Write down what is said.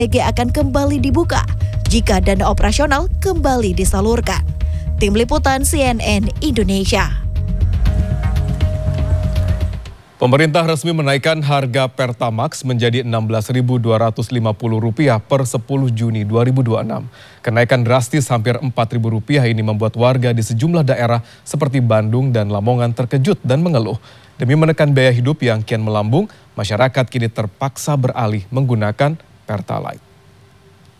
akan kembali dibuka jika dana operasional kembali disalurkan. Tim Liputan CNN Indonesia. Pemerintah resmi menaikkan harga Pertamax menjadi Rp16.250 per 10 Juni 2026. Kenaikan drastis hampir Rp4.000 ini membuat warga di sejumlah daerah seperti Bandung dan Lamongan terkejut dan mengeluh. Demi menekan biaya hidup yang kian melambung, masyarakat kini terpaksa beralih menggunakan Pertalite.